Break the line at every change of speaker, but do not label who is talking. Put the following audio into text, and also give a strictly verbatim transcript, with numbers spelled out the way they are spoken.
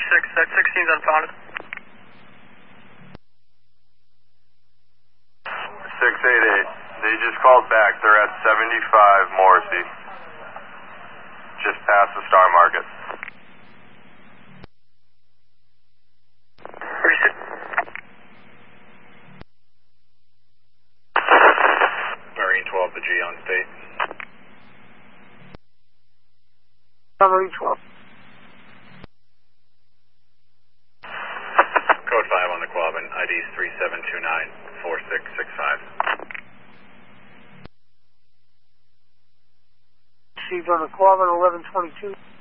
six, that sixteen's unfounded.
six eight eight, they just called back. They're at seventy-five Morrissey, just past the Star Market. Marine twelve to G on state.
Marine twelve.
Code five on the Quabbin, I D three seven two nine four six six five.
Received on the Quabbin eleven twenty-two.